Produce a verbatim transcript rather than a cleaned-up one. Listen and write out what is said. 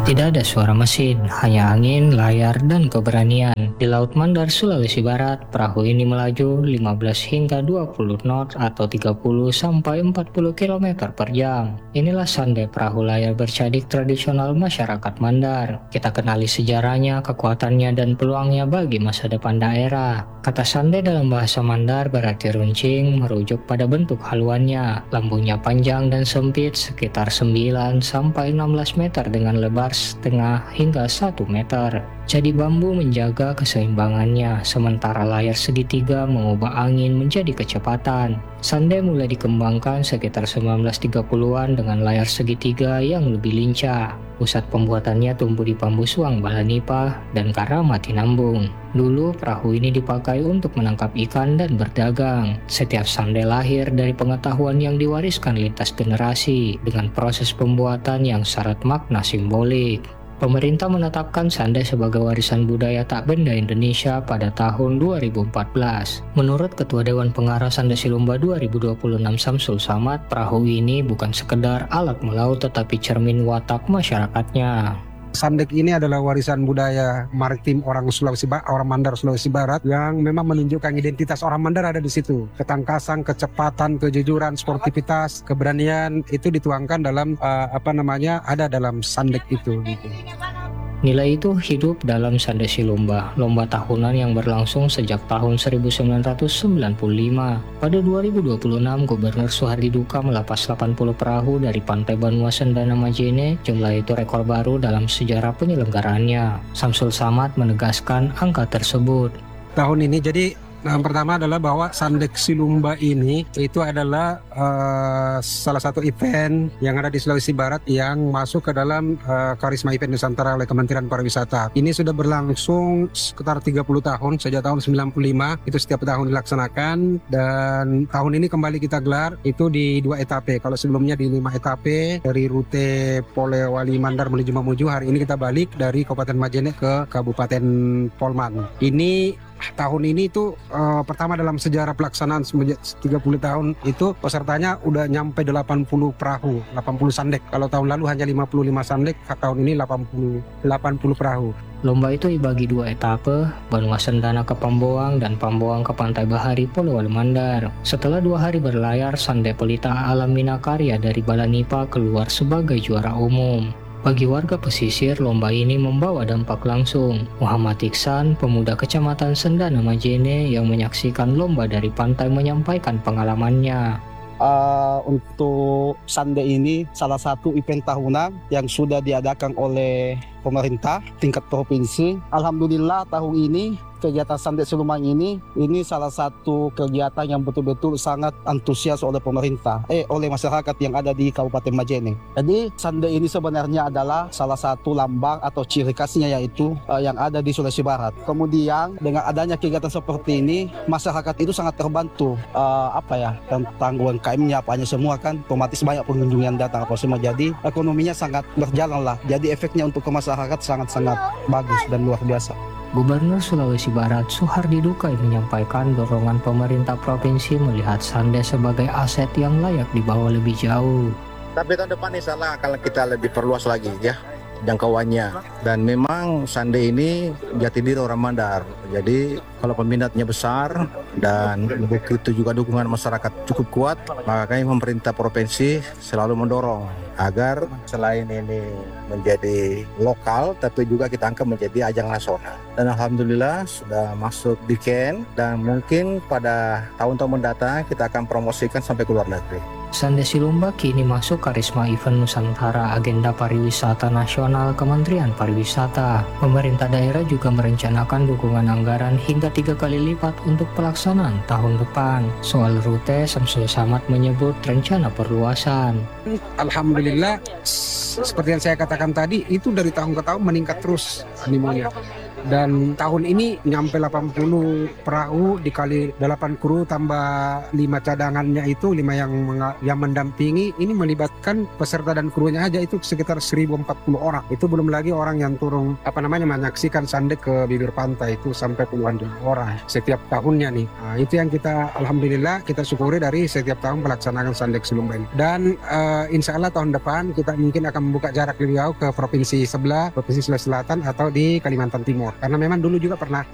Tidak ada suara mesin, hanya angin, layar, dan keberanian. Di Laut Mandar, Sulawesi Barat, perahu ini melaju lima belas hingga dua puluh knot atau tiga puluh sampai empat puluh kilometer per jam. Inilah Sande, perahu layar bercadik tradisional masyarakat Mandar. Kita kenali sejarahnya, kekuatannya, dan peluangnya bagi masa depan daerah. Kata Sande dalam bahasa Mandar berarti runcing, merujuk pada bentuk haluannya. Lambungnya panjang dan sempit, sekitar sembilan sampai enam belas meter dengan lebar setengah hingga satu meter. Jadi bambu menjaga keseimbangannya, sementara layar segitiga mengubah angin menjadi kecepatan. Sande mulai dikembangkan sekitar seribu sembilan ratus tiga puluhan dengan layar segitiga yang lebih lincah. Pusat pembuatannya tumbuh di bambu suang Balanipa dan Karamatinambung. Dulu perahu ini dipakai untuk menangkap ikan dan berdagang. Setiap Sande lahir dari pengetahuan yang diwariskan lintas generasi dengan proses pembuatan yang syarat makna simbolik. Pemerintah menetapkan Sande sebagai warisan budaya tak benda Indonesia pada tahun dua ribu empat belas. Menurut Ketua Dewan Pengarah Sande Silumba dua ribu dua puluh enam Samsul Samad, perahu ini bukan sekedar alat melaut tetapi cermin watak masyarakatnya. Sandek ini adalah warisan budaya maritim orang Sulawesi Barat, orang Mandar Sulawesi Barat yang memang menunjukkan identitas orang Mandar ada di situ. Ketangkasan, kecepatan, kejujuran, sportivitas, keberanian itu dituangkan dalam uh, apa namanya ada dalam Sandek itu. Gitu. Nilai itu hidup dalam Sande Silumba, lomba tahunan yang berlangsung sejak tahun seribu sembilan ratus sembilan puluh lima. Pada dua ribu dua puluh enam, Gubernur Suhardi Duka melepas delapan puluh perahu dari pantai Banua Sendana Majene. Jumlah itu rekor baru dalam sejarah penyelenggaraannya. Samsul Samad menegaskan angka tersebut. Tahun ini jadi yang pertama adalah bahwa Sandek Silumba ini itu adalah uh, salah satu event yang ada di Sulawesi Barat yang masuk ke dalam uh, Karisma Event Nusantara oleh Kementerian Pariwisata. Ini sudah berlangsung sekitar tiga puluh tahun, sejak tahun sembilan puluh lima itu setiap tahun dilaksanakan, dan tahun ini kembali kita gelar itu di dua etape. Kalau sebelumnya di lima etape dari rute Polewali Mandar menuju Mamuju, hari ini kita balik dari Kabupaten Majene ke Kabupaten Polman. Ini tahun ini itu uh, pertama dalam sejarah pelaksanaan semenjak tiga puluh tahun itu pesertanya udah nyampe delapan puluh perahu, delapan puluh sandek. Kalau tahun lalu hanya lima puluh lima sandek, tahun ini delapan puluh perahu. Lomba itu dibagi dua etape, Banua Sendana ke Pamboang dan Pamboang ke Pantai Bahari Polewali Mandar. Setelah dua hari berlayar, Sande Pelita Alam Minakarya dari Balanipa keluar sebagai juara umum. Bagi warga pesisir, lomba ini membawa dampak langsung. Muhammad Iksan, pemuda kecamatan Sendana Majene yang menyaksikan lomba dari pantai menyampaikan pengalamannya. Uh, untuk Sande ini salah satu event tahunan yang sudah diadakan oleh pemerintah tingkat provinsi. Alhamdulillah tahun ini kegiatan Sande Silumba ini ini salah satu kegiatan yang betul-betul sangat antusias oleh pemerintah, eh oleh masyarakat yang ada di Kabupaten Majene. Jadi Sande ini sebenarnya adalah salah satu lambang atau ciri khasnya yaitu uh, yang ada di Sulawesi Barat. Kemudian dengan adanya kegiatan seperti ini, masyarakat itu sangat terbantu uh, apa ya tentang U M K M-nya apanya semua kan, otomatis banyak pengunjung yang datang apa semua. Jadi ekonominya sangat berjalan lah. Jadi efeknya untuk ke masyarakat sangat-sangat bagus dan luar biasa. Gubernur Sulawesi Barat Suhardi Duka menyampaikan dorongan pemerintah provinsi melihat Sande sebagai aset yang layak dibawa lebih jauh. Tapi tahun depan insya Allah akan kita lebih perluas lagi ya jangkauannya. Dan memang Sande ini jati diri orang Mandar. Jadi kalau peminatnya besar dan begitu juga dukungan masyarakat cukup kuat, makanya pemerintah provinsi selalu mendorong agar selain ini menjadi lokal, tapi juga kita angkat menjadi ajang nasional. Dan alhamdulillah sudah masuk di Ken, dan mungkin pada tahun-tahun mendatang kita akan promosikan sampai ke luar negeri. Sande Silumba kini masuk Karisma Event Nusantara Agenda Pariwisata Nasional Kementerian Pariwisata. Pemerintah daerah juga merencanakan dukungan anggaran hingga tiga kali lipat untuk pelaksanaan tahun depan. Soal rute, Samsul Samad menyebut rencana perluasan. Alhamdulillah, seperti yang saya katakan tadi, itu dari tahun ke tahun meningkat terus animonya. Dan tahun ini nyampe delapan puluh perahu dikali delapan kru tambah lima cadangannya itu lima yang menga- yang mendampingi, ini melibatkan peserta dan krunya aja itu sekitar seribu empat puluh orang. Itu belum lagi orang yang turun apa namanya menyaksikan sande ke bibir pantai itu sampai puluhan ribu orang setiap tahunnya nih. Nah, itu yang kita alhamdulillah kita syukuri dari setiap tahun pelaksanaan Sande Silumba ini. Dan uh, insya Allah tahun depan kita mungkin akan membuka jarak lebih jauh ke provinsi sebelah, provinsi Sulawesi Selatan atau di Kalimantan Timur. Karena memang dulu juga pernah